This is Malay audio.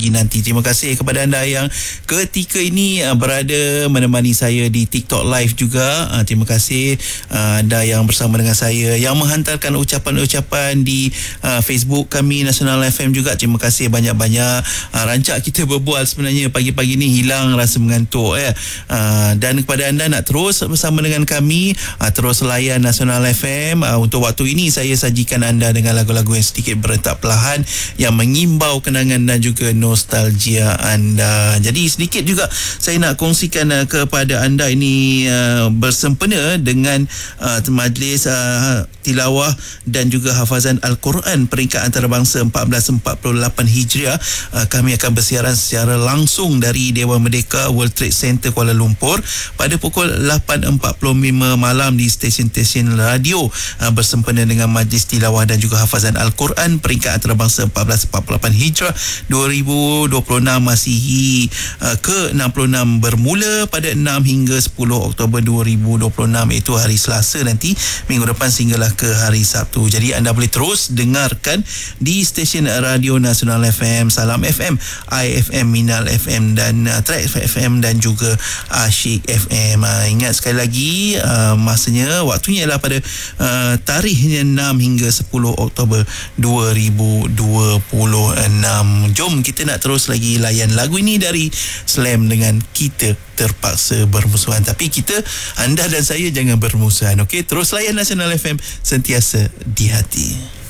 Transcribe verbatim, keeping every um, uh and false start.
pagi nanti. Terima kasih kepada anda yang ketika ini uh, berada menemani saya di TikTok Live juga. Uh, terima kasih uh, anda yang bersama dengan saya, yang menghantarkan ucapan-ucapan di uh, Facebook kami Nasional F M juga. Terima kasih banyak-banyak. Uh, rancak kita berbual sebenarnya pagi-pagi ni hilang rasa mengantuk ya. Uh, dan kepada anda nak terus bersama dengan kami, uh, terus layan Nasional F M. Uh, untuk waktu ini saya sajikan anda dengan lagu-lagu yang sedikit berentak perlahan yang mengimbau kenangan dan juga nostalgia anda. Jadi sedikit juga saya nak kongsikan uh, kepada anda ini uh, bersempena dengan uh, majlis uh, tilawah dan juga hafazan Al-Quran peringkat antarabangsa empat belas empat puluh lapan Hijriah. Uh, kami akan bersiaran secara langsung dari Dewan Merdeka World Trade Center Kuala Lumpur pada pukul lapan empat puluh lima malam di stesen-stesen radio uh, bersempena dengan majlis tilawah dan juga hafazan Al-Quran peringkat antarabangsa empat belas empat puluh lapan Hijrah dua ribu dua puluh enam Masihi uh, ke enam puluh enam bermula pada enam hingga sepuluh Oktober dua ribu dua puluh enam, iaitu hari Selasa nanti minggu depan sehinggalah ke hari Sabtu. Jadi anda boleh terus dengarkan di stesen radio Nasional F M, Salam F M, I F M, Minal F M dan uh, Track F M dan juga Asyik F M. Uh, ingat sekali lagi uh, masanya, waktunya ialah pada uh, tarikhnya enam hingga sepuluh Oktober dua ribu dua puluh enam. Jom kita nak terus lagi layan lagu ini dari Slam dengan Kita Terpaksa Bermusuhan. Tapi kita, anda dan saya jangan bermusuhan, okey? Terus layan Nasional F M, sentiasa di hati.